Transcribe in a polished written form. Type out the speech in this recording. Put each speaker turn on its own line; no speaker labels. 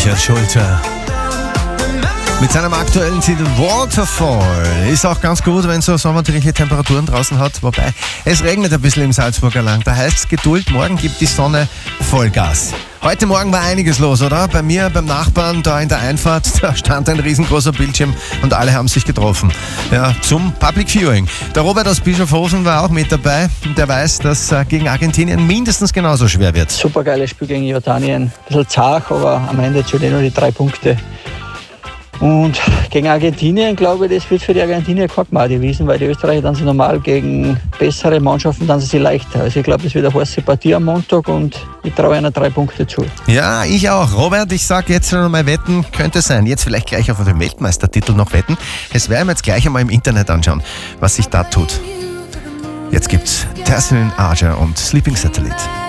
Richard Schulter. Mit seinem aktuellen Titel Waterfall. Ist auch ganz gut, wenn es so sommerliche Temperaturen draußen hat. Wobei, es regnet ein bisschen im Salzburger Land. Da heißt es Geduld, morgen gibt die Sonne Vollgas. Heute Morgen war einiges los, oder? Bei mir, beim Nachbarn, da in der Einfahrt, da stand ein riesengroßer Bildschirm und alle haben sich getroffen. Ja, zum Public Viewing. Der Robert aus Bischofshofen war auch mit dabei und der weiß, dass gegen Argentinien mindestens genauso schwer wird.
Supergeiles Spiel gegen Jordanien. Ein bisschen zart, aber am Ende zählen nur die 3 Punkte. Und gegen Argentinien, glaube ich, das wird für die Argentinier kein Gmach gewesen, weil die Österreicher dann sie normal gegen bessere Mannschaften dann sie leichter. Also ich glaube, es wird eine heiße Partie am Montag und ich traue einer 3 Punkte zu.
Ja, ich auch. Robert, ich sage jetzt noch mal wetten, könnte sein. Jetzt vielleicht gleich auf den Weltmeistertitel noch wetten. Das werden wir jetzt gleich einmal im Internet anschauen, was sich da tut. Jetzt gibt's Tessin Archer und Sleeping Satellite.